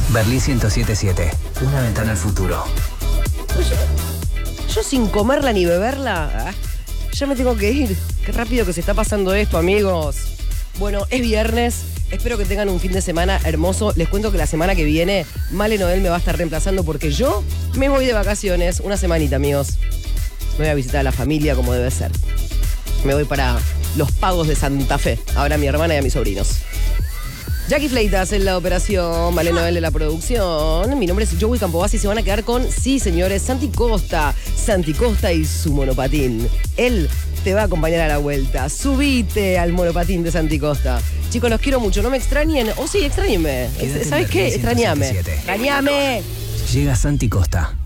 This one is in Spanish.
Berlín 1077. Una ventana al futuro. Yo sin comerla ni beberla, ya me tengo que ir. Qué rápido que se está pasando esto, amigos. Bueno, es viernes. Espero que tengan un fin de semana hermoso. Les cuento que la semana que viene Male Noel me va a estar reemplazando porque yo me voy de vacaciones. Una semanita, amigos. Me voy a visitar a la familia como debe ser. Me voy para los Pagos de Santa Fe. Ahora a mi hermana y a mis sobrinos. Jackie Fleitas en la operación, Male Noel en la producción. Mi nombre es Joey Campobasi y se van a quedar con, sí señores, Santi Costa. Santi Costa y su monopatín. Él te va a acompañar a la vuelta. Subite al monopatín de Santi Costa. Chicos, los quiero mucho, no me extrañen. Sí, extrañenme. ¿Sabes qué? Extrañame. Extrañame. Llega Santi Costa.